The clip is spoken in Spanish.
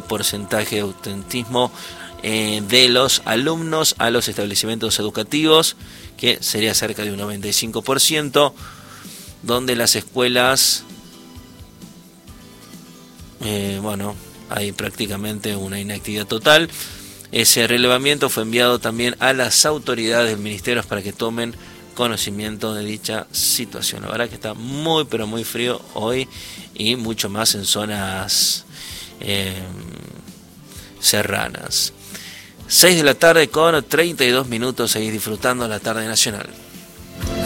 porcentaje de ausentismo de los alumnos a los establecimientos educativos, que sería cerca de un 95%, donde las escuelas, hay prácticamente una inactividad total. Ese relevamiento fue enviado también a las autoridades del ministerio para que tomen conocimiento de dicha situación. La verdad que está muy pero muy frío hoy, y mucho más en zonas serranas. 6 de la tarde con 32 minutos, seguís disfrutando la tarde nacional.